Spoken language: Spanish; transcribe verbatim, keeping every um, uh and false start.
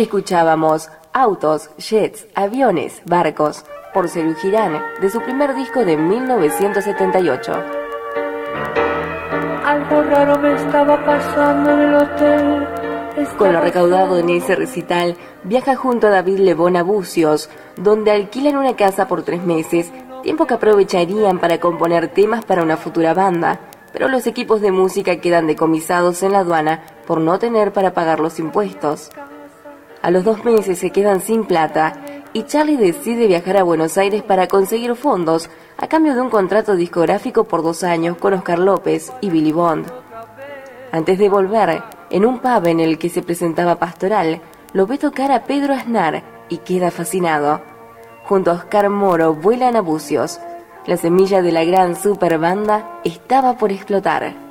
Escuchábamos Autos, Jets, Aviones, Barcos, por Serú Girán, de su primer disco de mil novecientos setenta y ocho. Algo raro me estaba pasando en el hotel. Estaba Con lo recaudado en ese recital, viaja junto a David Lebón a Bucios, donde alquilan una casa por tres meses, tiempo que aprovecharían para componer temas para una futura banda, pero los equipos de música quedan decomisados en la aduana por no tener para pagar los impuestos. A los dos meses se quedan sin plata y Charlie decide viajar a Buenos Aires para conseguir fondos a cambio de un contrato discográfico por dos años con Oscar López y Billy Bond. Antes de volver, en un pub en el que se presentaba Pastoral, lo ve tocar a Pedro Aznar y queda fascinado. Junto a Oscar Moro vuelan a Bucios. La semilla de la gran super banda estaba por explotar.